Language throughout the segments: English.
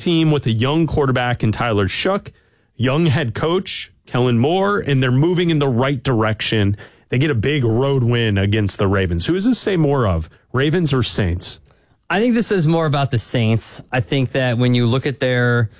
team with a young quarterback in Tyler Shough, young head coach Kellen Moore, and they're moving in the right direction. They get a big road win against the Ravens. Who does this say more of, Ravens or Saints? I think this says more about the Saints. I think that when you look at their,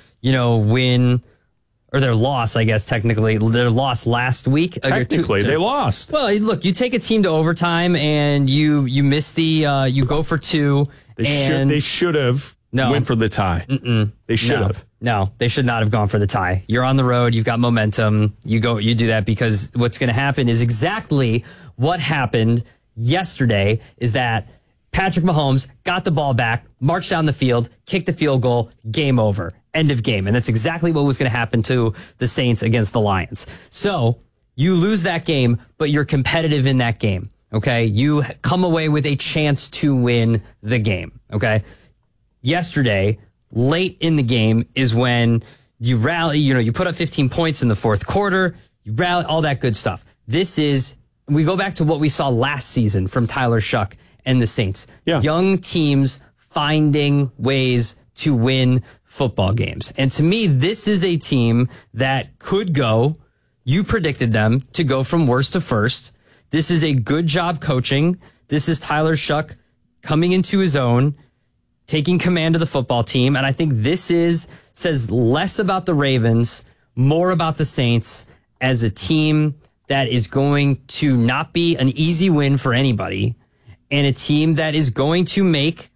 win or their loss, I guess technically, their loss last week. Technically, they lost. Well, look, you take a team to overtime and you miss the, you go for two. They should have went for the tie. They should have. No, they should not have gone for the tie. You're on the road. You've got momentum. You do that because what's going to happen is exactly what happened yesterday is that Patrick Mahomes got the ball back, marched down the field, kicked the field goal, game over, end of game. And that's exactly what was going to happen to the Saints against the Lions. So you lose that game, but you're competitive in that game. Okay. You come away with a chance to win the game. Okay. Yesterday, late in the game is when you rally, you put up 15 points in the fourth quarter, you rally, all that good stuff. We go back to what we saw last season from Tyler Shough and the Saints. Yeah. Young teams finding ways to win football games. And to me, this is a team that could go, you predicted them to go from worst to first. This is a good job coaching. This is Tyler Shough coming into his own, taking command of the football team. And I think this says less about the Ravens, more about the Saints as a team that is going to not be an easy win for anybody, and a team that is going to make,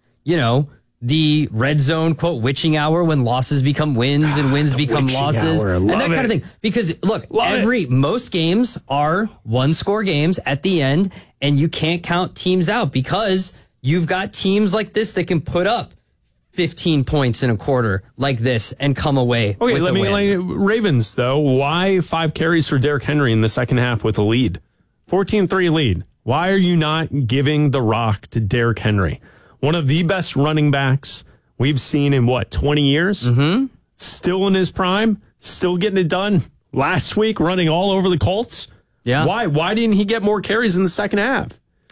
the red zone, quote, witching hour when losses become wins and wins become losses and that kind of thing. Because look, most games are one score games at the end, and you can't count teams out because you've got teams like this that can put up 15 points in a quarter like this and come away with a win. Ravens, though, why 5 carries for Derrick Henry in the second half with a lead? 14-3 lead. Why are you not giving the rock to Derrick Henry? One of the best running backs we've seen in, 20 years? Mm-hmm. Still in his prime, still getting it done. Last week, running all over the Colts. Yeah. Why didn't he get more carries in the second half?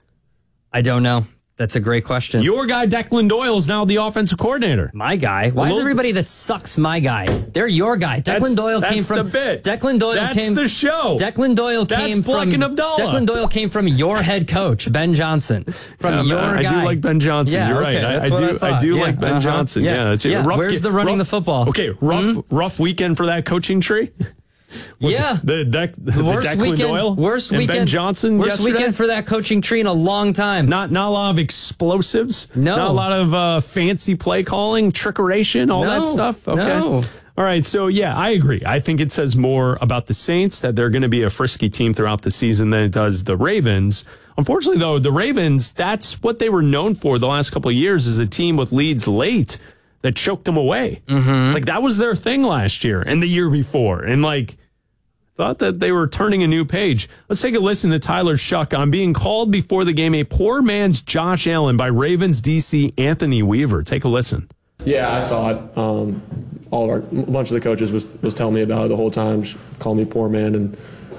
I don't know. That's a great question. Your guy, Declan Doyle, is now the offensive coordinator. My guy? Why is everybody that sucks my guy? They're your guy. Declan Doyle came from... That's the bit. Declan Doyle that's came... the show. Declan Doyle came from... Declan Doyle came from your head coach, Ben Johnson. From your guy. I do like Ben Johnson. Yeah, You're okay, right. I do like Ben Johnson. Yeah. Where's the running the football? Okay, rough weekend for that coaching tree. The worst Declan weekend, Doyle worst weekend, Ben Johnson. Worst weekend for that coaching tree in a long time. Not a lot of explosives. No, not a lot of fancy play calling, trickeration, all that stuff. Okay. No. All right. So yeah, I agree. I think it says more about the Saints that they're going to be a frisky team throughout the season than it does the Ravens. Unfortunately, though, the Ravens, that's what they were known for the last couple of years, is a team with leads late that choked them away. Mm-hmm. Like that was their thing last year and the year before. And thought that they were turning a new page. Let's take a listen to Tyler Shough on being called before the game a poor man's Josh Allen by Ravens DC Anthony Weaver. Take a listen. Yeah, I saw it. A bunch of the coaches was telling me about it the whole time, just calling me poor man, and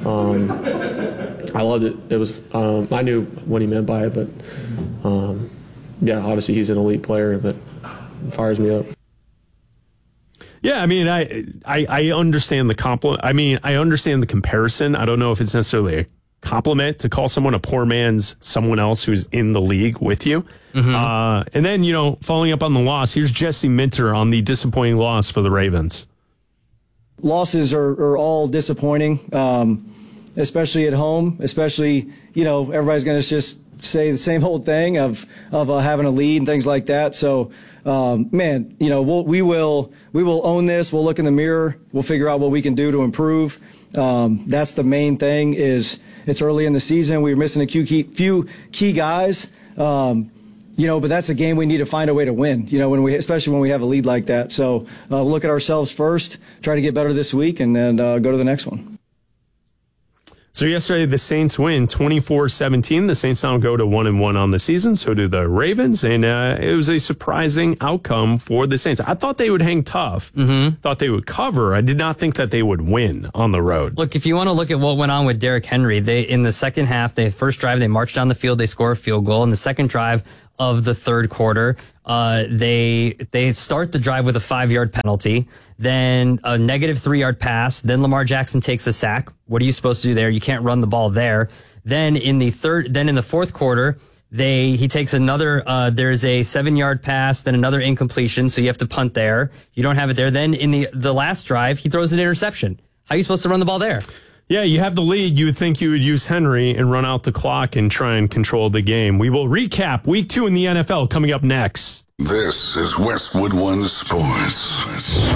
I loved it. It was I knew what he meant by it, but obviously he's an elite player, but it fires me up. Yeah, I mean, I understand the compliment. I mean, I understand the comparison. I don't know if it's necessarily a compliment to call someone a poor man's someone else who's in the league with you. Mm-hmm. And then, following up on the loss, here's Jesse Minter on the disappointing loss for the Ravens. Losses are all disappointing, especially at home, especially, everybody's going to just say the same old thing of having a lead and things like that. So, we will own this. We'll look in the mirror. We'll figure out what we can do to improve. That's the main thing. Is it's early in the season. We're missing a few key guys. But that's a game we need to find a way to win. Especially when we have a lead like that. So we'll look at ourselves first, try to get better this week, and then go to the next one. So yesterday, the Saints win 24-17. The Saints now go to 1-1 on the season. So do the Ravens. And it was a surprising outcome for the Saints. I thought they would hang tough. Mm-hmm. Thought they would cover. I did not think that they would win on the road. Look, if you want to look at what went on with Derrick Henry, in the second half, first drive, they marched down the field, they score a field goal. In the second drive, of the third quarter. They start the drive with a 5-yard penalty, then a negative 3-yard pass. Then Lamar Jackson takes a sack. What are you supposed to do there? You can't run the ball there. Then in the fourth quarter, he takes another, there's a 7-yard pass, then another incompletion. So you have to punt there. You don't have it there. Then in the last drive, he throws an interception. How are you supposed to run the ball there? Yeah, you have the lead. You would think you would use Henry and run out the clock and try and control the game. We will recap Week 2 in the NFL coming up next. This is Westwood One Sports.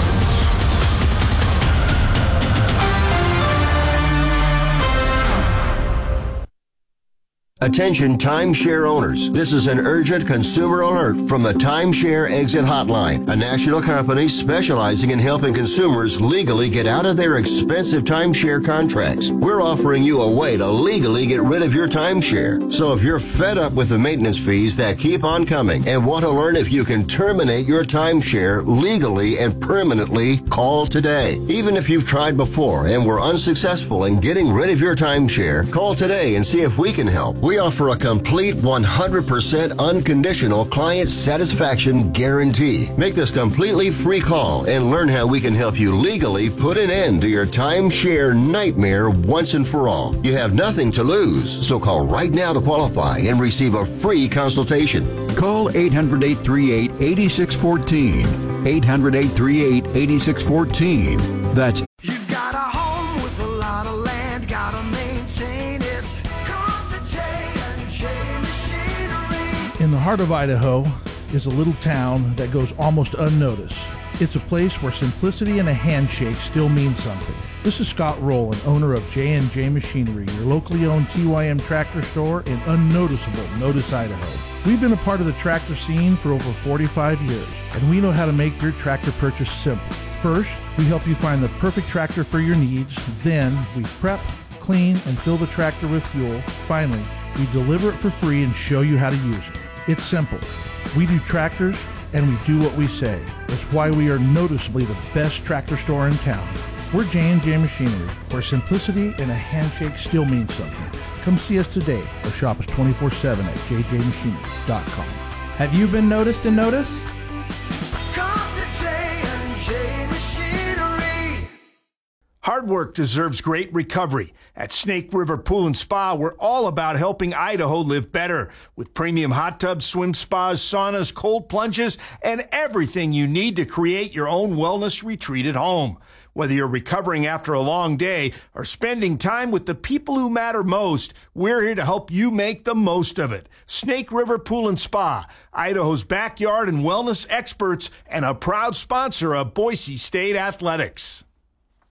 Attention timeshare owners. This is an urgent consumer alert from the Timeshare Exit Hotline, a national company specializing in helping consumers legally get out of their expensive timeshare contracts. We're offering you a way to legally get rid of your timeshare. So if you're fed up with the maintenance fees that keep on coming and want to learn if you can terminate your timeshare legally and permanently, call today. Even if you've tried before and were unsuccessful in getting rid of your timeshare, call today and see if we can help. We offer a complete 100% unconditional client satisfaction guarantee. Make this completely free call and learn how we can help you legally put an end to your timeshare nightmare once and for all. You have nothing to lose, so call right now to qualify and receive a free consultation. Call 800-838-8614. 800-838-8614. That's You've got a home with a lot of land, gotta maintain it. Come to J&J Machinery. In the heart of Idaho is a little town that goes almost unnoticed. It's a place where simplicity and a handshake still mean something. This is Scott Rowland, owner of J&J Machinery, your locally owned TYM tractor store in unnoticeable Notice, Idaho. We've been a part of the tractor scene for over 45 years, and we know how to make your tractor purchase simple. First, we help you find the perfect tractor for your needs. Then, we prep, clean, and fill the tractor with fuel. Finally, we deliver it for free and show you how to use it. It's simple. We do tractors, and we do what we say. That's why we are noticeably the best tractor store in town. We're J&J Machinery, where simplicity and a handshake still means something. Come see us today or shop us 24/7 at jjmachinery.com. Have you been noticed and noticed? Come to J&J Machinery. Hard work deserves great recovery. At Snake River Pool and Spa, we're all about helping Idaho live better with premium hot tubs, swim spas, saunas, cold plunges, and everything you need to create your own wellness retreat at home. Whether you're recovering after a long day or spending time with the people who matter most, we're here to help you make the most of it. Snake River Pool and Spa, Idaho's backyard and wellness experts, and a proud sponsor of Boise State Athletics.